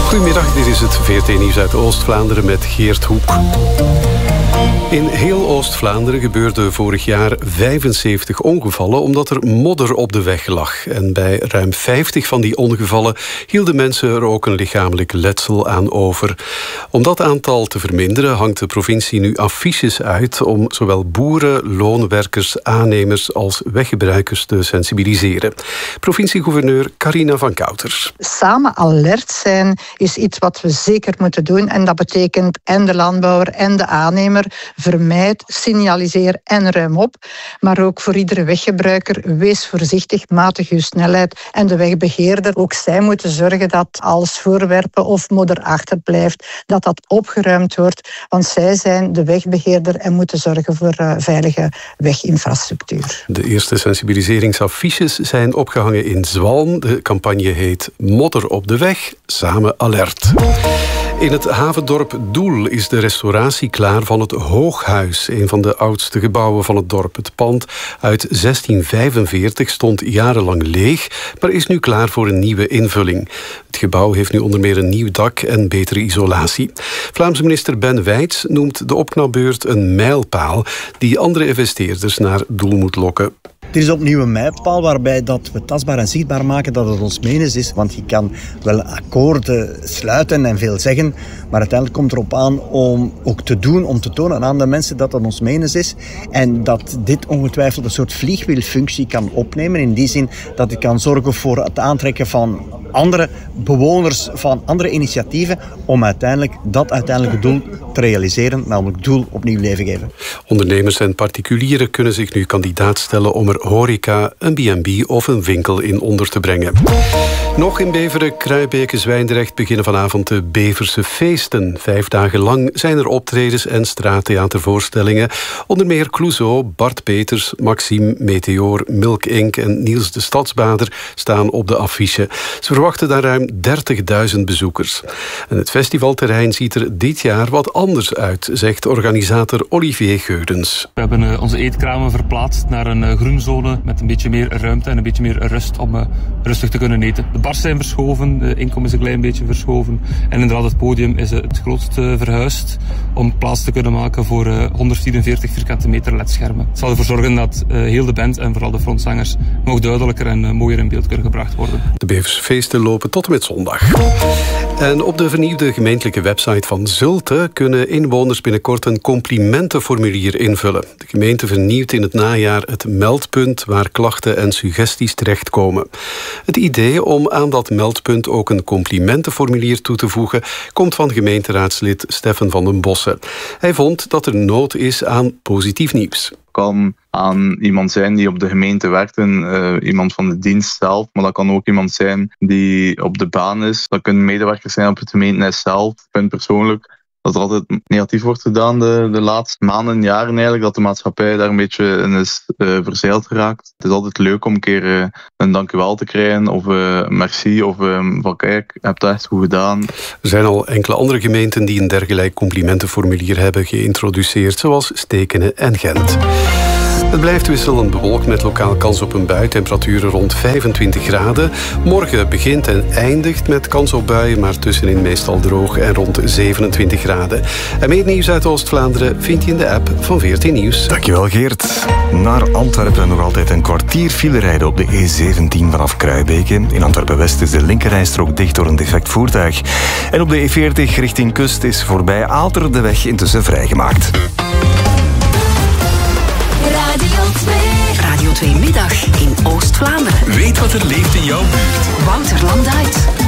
Goedemiddag, dit is het VRT-nieuws uit Oost-Vlaanderen met Geert Hoek. In heel Oost-Vlaanderen gebeurden vorig jaar 75 ongevallen omdat er modder op de weg lag. En bij ruim 50 van die ongevallen hielden mensen er ook een lichamelijk letsel aan over. Om dat aantal te verminderen hangt de provincie nu affiches uit om zowel boeren, loonwerkers, aannemers als weggebruikers te sensibiliseren. Provinciegouverneur Carina van Kouters. Samen alert zijn is iets wat we zeker moeten doen. En dat betekent en de landbouwer en de aannemer: vermijd, signaliseer en ruim op. Maar ook voor iedere weggebruiker: wees voorzichtig, matig uw snelheid. En de wegbeheerder, ook zij moeten zorgen dat als voorwerpen of modder achterblijft, dat opgeruimd wordt. Want zij zijn de wegbeheerder en moeten zorgen voor veilige weginfrastructuur. De eerste sensibiliseringsaffiches zijn opgehangen in Zwalm. De campagne heet Modder op de weg, samen alert. In het havendorp Doel is de restauratie klaar van het Hooghuis, een van de oudste gebouwen van het dorp. Het pand uit 1645 stond jarenlang leeg, maar is nu klaar voor een nieuwe invulling. Het gebouw heeft nu onder meer een nieuw dak en betere isolatie. Vlaamse minister Ben Wijts noemt de opknapbeurt een mijlpaal die andere investeerders naar Doel moet lokken. Dit is opnieuw een mijlpaal waarbij dat we tastbaar en zichtbaar maken dat het ons menens is. Want je kan wel akkoorden sluiten en veel zeggen, maar uiteindelijk komt het erop aan om ook te doen, om te tonen aan de mensen dat het ons menens is. En dat dit ongetwijfeld een soort vliegwielfunctie kan opnemen. In die zin dat het kan zorgen voor het aantrekken van andere bewoners van andere initiatieven om uiteindelijk dat uiteindelijke doel te realiseren, namelijk het doel opnieuw leven geven. Ondernemers en particulieren kunnen zich nu kandidaat stellen om er horeca, een B&B of een winkel in onder te brengen. Nog in Beveren, Kruibeke, Zwijndrecht beginnen vanavond de Beverse feesten. 5 dagen lang zijn er optredens en straattheatervoorstellingen. Onder meer Clouseau, Bart Peters, Maxime, Meteor, Milk Inc. en Niels de Stadsbader staan op de affiche. Ze verwachten daar ruim 30.000 bezoekers. En het festivalterrein ziet er dit jaar wat anders uit, zegt organisator Olivier Geurens. We hebben onze eetkramen verplaatst naar een groenzone met een beetje meer ruimte en een beetje meer rust om rustig te kunnen eten. De bars zijn verschoven, de inkom is een klein beetje verschoven en inderdaad het podium is het grootst verhuisd om plaats te kunnen maken voor 144 vierkante meter ledschermen. Het zal ervoor zorgen dat heel de band en vooral de frontzangers nog duidelijker en mooier in beeld kunnen gebracht worden. De Beverse feesten lopen tot en met zondag. En op de vernieuwde gemeentelijke website van Zulte kunnen inwoners binnenkort een complimentenformulier invullen. De gemeente vernieuwt in het najaar het meldpunt waar klachten en suggesties terechtkomen. Het idee om aan dat meldpunt ook een complimentenformulier toe te voegen komt van gemeenteraadslid Stefan van den Bossen. Hij vond dat er nood is aan positief nieuws. Kan aan iemand zijn die op de gemeente werkt, iemand van de dienst zelf, maar dat kan ook iemand zijn die op de baan is. Dat kunnen medewerkers zijn op het gemeentehuis zelf. Ik vind persoonlijk dat er altijd negatief wordt gedaan de laatste maanden en jaren eigenlijk, dat de maatschappij daar een beetje in is verzeild geraakt. Het is altijd leuk om een keer een dankjewel te krijgen of merci of van kijk, je hebt dat echt goed gedaan. Er zijn al enkele andere gemeenten die een dergelijk complimentenformulier hebben geïntroduceerd, zoals Stekene en Gent. Het blijft wisselend bewolkt met lokaal kans op een bui. Temperaturen rond 25 graden. Morgen begint en eindigt met kans op buien, maar tussenin meestal droog en rond 27 graden. En meer nieuws uit Oost-Vlaanderen vind je in de app van VRT Nieuws. Dankjewel Geert. Naar Antwerpen nog altijd een kwartier file rijden op de E17 vanaf Kruibeke. In Antwerpen-West is de linkerrijstrook dicht door een defect voertuig. En op de E40 richting kust is voorbij Aalter de weg intussen vrijgemaakt. Radio 2 Middag in Oost-Vlaanderen. Weet wat er leeft in jouw buurt. Wouter Landuit.